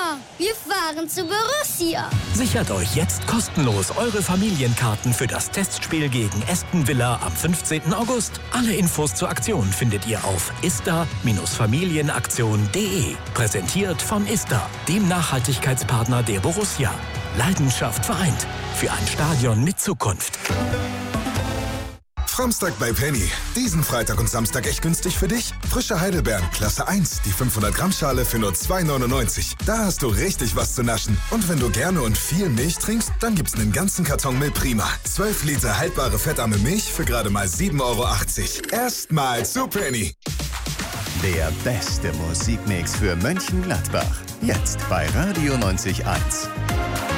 wir fahren zu Borussia. Sichert euch jetzt kostenlos eure Familienkarten für das Testspiel gegen Aston Villa am 15. August. Alle Infos zur Aktion findet ihr auf ista-familienaktion.de. Präsentiert von Ista, dem Nachhaltigkeitspartner der Borussia. Leidenschaft vereint. Für ein Stadion mit Zukunft. Samstag bei Penny. Diesen Freitag und Samstag echt günstig für dich. Frische Heidelbeeren, Klasse 1, die 500-Gramm-Schale für nur 2,99. Da hast du richtig was zu naschen. Und wenn du gerne und viel Milch trinkst, dann gibt's einen ganzen Karton Milch Prima. 12 Liter haltbare fettarme Milch für gerade mal 7,80 Euro. Erstmal zu Penny. Der beste Musikmix für Mönchengladbach. Jetzt bei Radio 90.1.